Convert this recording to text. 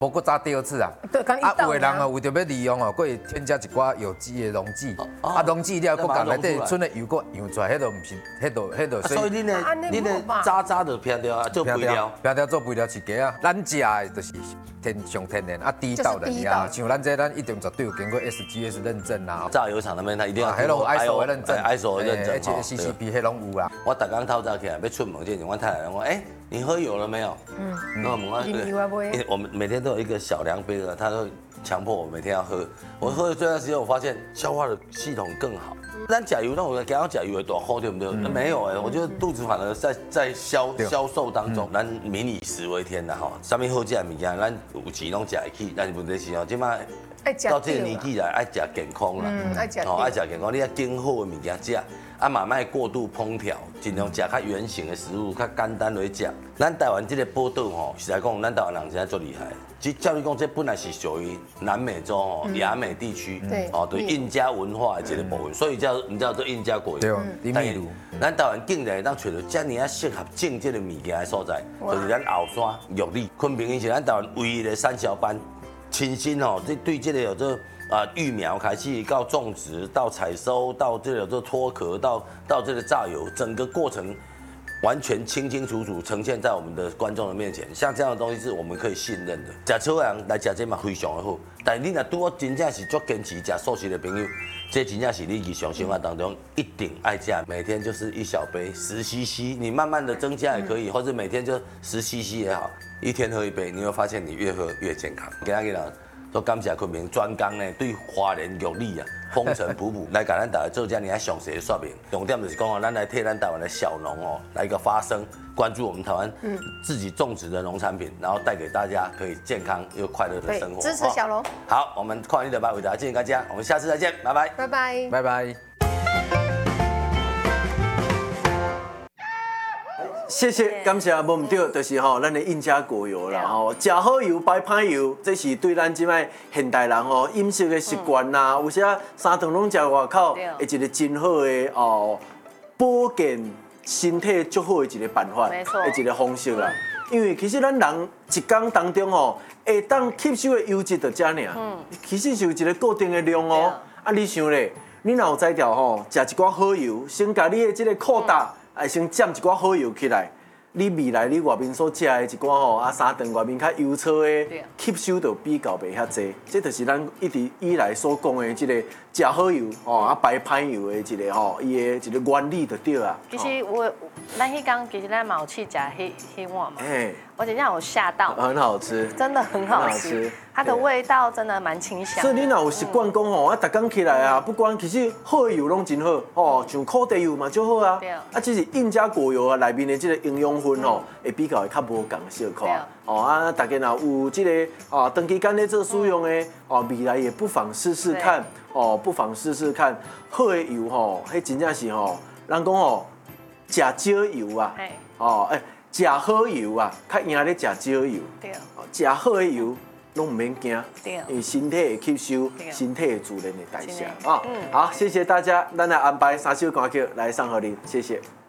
无搁炸第二次啊。 对，刚一到有的人哦，为着要利用哦，搁会添加一寡有机的溶剂，溶剂了，搁甲内底剩的油搁扬出来，迄都唔是，迄都所以恁的渣渣就偏掉啊，做肥料， 偏掉做肥料饲鸡啊。咱食的就是上天然啊，低道的啊，像咱一定绝对有经过 SGS 认证啊。 炸油厂那边它一定要迄拢 ISO 的认证 ，ISO 的认证 ，HACCP 迄拢有啦。 我逐工透早起来要出门之前，我太太讲，哎，你喝油了没有？那我们我们每天都有一个小量杯的，她都强迫我每天要喝。我喝了这段时间，我发现消化的系统更好。咱假油，那我刚刚假油的多好，对不对？没有哎，我觉得肚子反而在消瘦当中。咱民以食为天的哈，上面好食的物件，咱有钱拢食得起，但是问题是哦，即摆到这个年纪来爱食健康啦，爱食健康，你要更好的物件食。啊，慢慢过度烹调，尽量食较原形的食物，较简单来食。咱台湾这个宝岛吼，实在讲，咱台湾人现在最厉害。即照你讲，这本来是属于南美洲哦，亚美地区，对印加文化的一个部分，所以你知道这印加国有。 对，秘鲁。 咱台湾竟然当找到这么啊适合种这个物件的所在，就是咱后山玉里、昆平，是咱台湾唯一的产销班，亲身哦，对这个有这。育苗开始到种植，到采收，到这个脱壳，到这个榨油，整个过程完全清清楚楚呈现在我们的观众的面前。像这样的东西是我们可以信任的。吃草的人来吃这嘛非常的好，但是你若对我真正是足坚持吃素食的朋友，这真正是你日常生活当中一定爱吃，每天就是一小杯10cc，你慢慢的增加也可以，或者每天就10cc 也好，一天喝一杯，你会发现你越喝越健康。今仔日呢？都感谢昆明专工呢，对花莲玉里啊风尘仆仆来给咱台湾做这样详细的说明。重点就是讲哦，咱来替咱台湾的小农哦来一个发声，关注我们台湾自己种植的农产品，然后带给大家可以健康又快乐的生活。 支持小农。 好，我们跨年的吧，为大家敬大家，我们下次再见，拜拜， 拜拜， 拜拜。 谢谢，感谢无唔对，就是吼，咱的印加果油啦吼，食好油摆歹油，这是对咱即摆现代人吼饮食的习惯啦，有些三顿拢食外口，的一个真好的哦保健身体足好的一个办法，的一个方式啦。因为其实咱人一天当中吼，会当吸收的油脂就这尔，其实是有一个固定的量哦。啊，你想咧，你若有才调吼，食一寡好油，先甲你的这个裤带。先沾一寡好油起来，你未来你外面所食的一寡吼三顿外面较油糙的，吸收就比较袂遐济。这就是咱一直以来所讲的这个食好油排歹油的一个伊的一个原理就对啊。 其实咱迄天其实咱嘛有去食迄碗嘛，我真正有吓到， 很好吃， 真的很好吃。它的味道真的蛮清香。 所以你若有习惯讲吼，逐工起来啊，不管其实好的油拢真好，像苦地油嘛就好啊。只是印加果油啊，内面的这个营养分会比较较无共小可。大家若有这个长期间咧做使用的未来也不妨试试看不妨试试看。好的油迄真正是人讲食少油啊，食好油啊，较赢咧食少油。食好的油。拢唔免惊，因为身体会吸收，身体会自然的代谢好，谢谢大家，咱来安排3首歌曲来送给您，谢谢。